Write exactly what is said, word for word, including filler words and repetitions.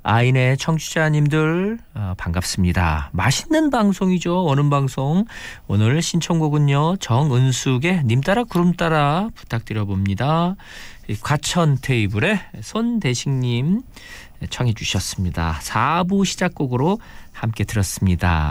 아인의 청취자님들 어, 반갑습니다. 맛있는 방송이죠. 어느 방송. 오늘 신청곡은요. 정은숙의 님 따라 구름 따라 부탁드려봅니다. 과천 테이블의 손대식님 청해 주셨습니다. 사 부 시작곡으로 함께 들었습니다.